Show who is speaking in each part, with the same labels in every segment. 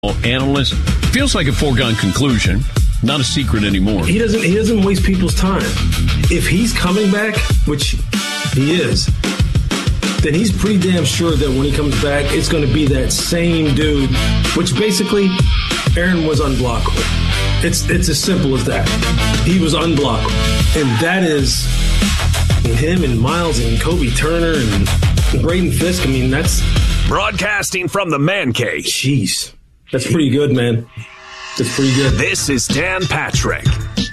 Speaker 1: analyst. Feels like a foregone conclusion. Not a secret anymore.
Speaker 2: He doesn't waste people's time. If he's coming back, which he is, then he's pretty damn sure that when he comes back, it's going to be that same dude, which basically Aaron was unblockable. It's as simple as that. He was unblockable. And that is him and Miles and Kobe Turner and Braden Fisk. I mean, that's...
Speaker 3: Broadcasting from the Man Cave.
Speaker 2: Jeez. That's pretty good, man. That's pretty good.
Speaker 3: This is Dan Patrick.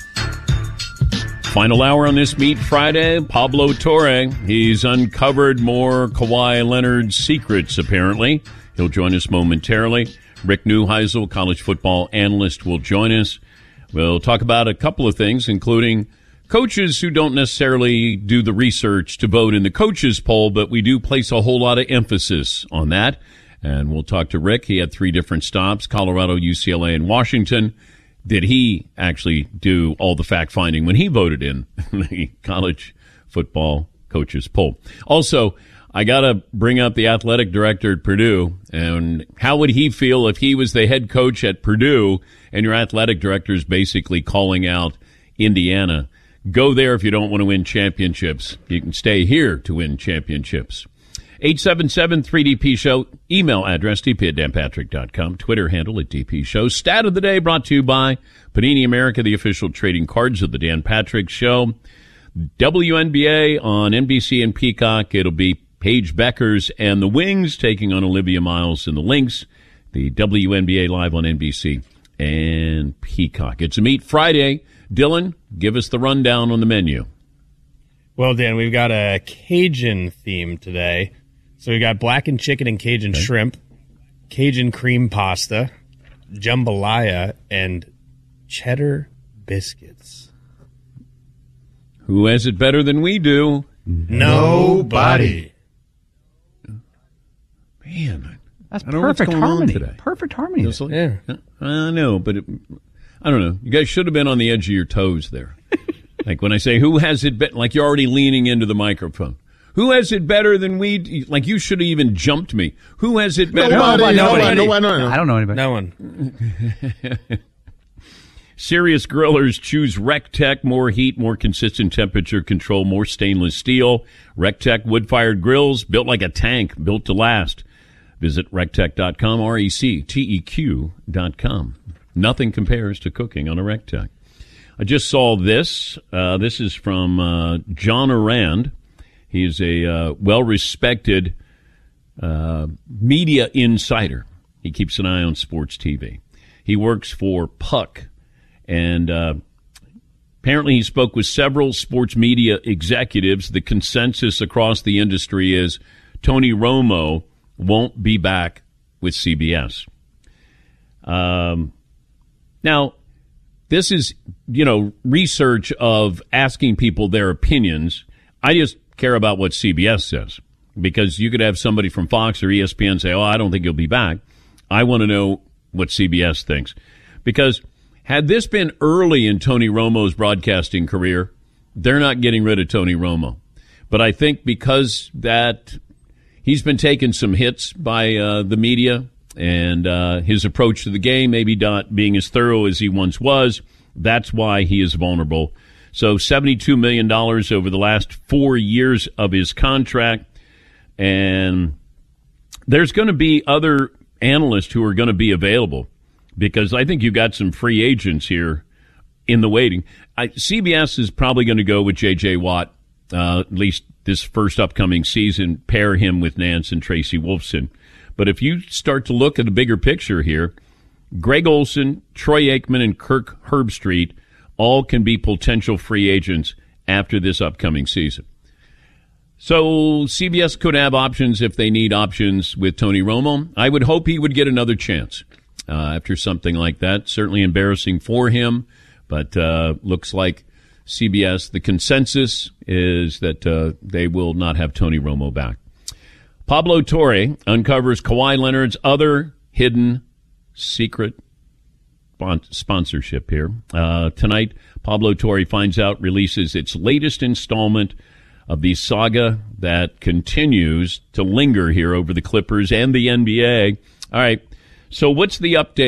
Speaker 1: Final hour on this Meet Friday. Pablo Torre. He's uncovered more Kawhi Leonard secrets, apparently. He'll join us momentarily. Rick Neuheisel, college football analyst, will join us. We'll talk about a couple of things, including coaches who don't necessarily do the research to vote in the coaches poll, but we do place a whole lot of emphasis on that. And we'll talk to Rick. He had 3 different stops, Colorado, UCLA, and Washington. Did he actually do all the fact-finding when he voted in the college football coaches poll? Also, I got to bring up the athletic director at Purdue. And how would he feel if he was the head coach at Purdue and your athletic director is basically calling out Indiana? Go there if you don't want to win championships. You can stay here to win championships. 877-3DP-SHOW. Email address, dp@danpatrick.com. Twitter handle at DP Show. Stat of the day brought to you by Panini America, the official trading cards of the Dan Patrick Show. WNBA on NBC and Peacock. It'll be Paige Beckers and the Wings taking on Olivia Miles and the Lynx. The WNBA live on NBC and Peacock. It's a Meet Friday. Dylan, give us the rundown on the menu.
Speaker 4: Well, Dan, we've got a Cajun theme today. So we got blackened chicken and Cajun shrimp, Cajun cream pasta, jambalaya, and cheddar biscuits.
Speaker 1: Who has it better than we do?
Speaker 4: Nobody.
Speaker 1: Man,
Speaker 5: that's perfect harmony. Today. Perfect harmony.
Speaker 1: Yeah, I know, but I don't know. You guys should have been on the edge of your toes there. Like when I say, who has it better? Like you're already leaning into the microphone. Who has it better than we? Like you should have even jumped me. Who has it better?
Speaker 5: Nobody.
Speaker 4: No one.
Speaker 5: I don't know anybody.
Speaker 4: No one.
Speaker 1: Serious grillers choose RecTech. More heat, more consistent temperature control, more stainless steel. RecTech wood-fired grills built like a tank, built to last. Visit RecTech.com, RecTeq.com. Nothing compares to cooking on a RecTech. I just saw this. This is from John Arand. He is a well-respected media insider. He keeps an eye on sports TV. He works for Puck. And apparently he spoke with several sports media executives. The consensus across the industry is Tony Romo won't be back with CBS. Now, this is, research of asking people their opinions. I just care about what CBS says, because you could have somebody from Fox or ESPN say, I don't think he'll be back. I want to know what CBS thinks. Because had this been early in Tony Romo's broadcasting career, they're not getting rid of Tony Romo. But I think because that he's been taking some hits by the media and his approach to the game, maybe not being as thorough as he once was, that's why he is vulnerable. So $72 million over the last 4 years of his contract. And there's going to be other analysts who are going to be available, because I think you got some free agents here in the waiting. CBS is probably going to go with J.J. Watt, at least this first upcoming season, pair him with Nance and Tracy Wolfson. But if you start to look at the bigger picture here, Greg Olson, Troy Aikman, and Kirk Herbstreit all can be potential free agents after this upcoming season. So CBS could have options if they need options with Tony Romo. I would hope he would get another chance after something like that. Certainly embarrassing for him, but looks like CBS, the consensus is that they will not have Tony Romo back. Pablo Torre uncovers Kawhi Leonard's other hidden secret sponsorship here. Tonight, Pablo Torre finds out, releases its latest installment of the saga that continues to linger here over the Clippers and the NBA. All right, So what's the update